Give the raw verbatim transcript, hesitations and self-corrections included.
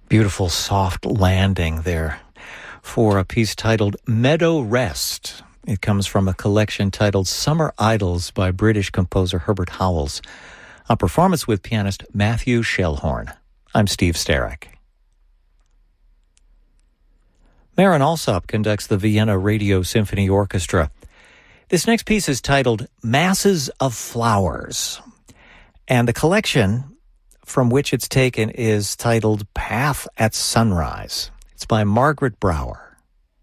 Beautiful soft landing there for a piece titled Meadow Rest. It comes from a collection titled Summer Idyls by British composer Herbert Howells, a performance with pianist Matthew Schellhorn. I'm Steve Starek. Marin Alsop conducts the Vienna Radio Symphony Orchestra. This next piece is titled Masses of Flowers, and the collection from which it's taken is titled Path at Sunrise. It's by Margaret Brower.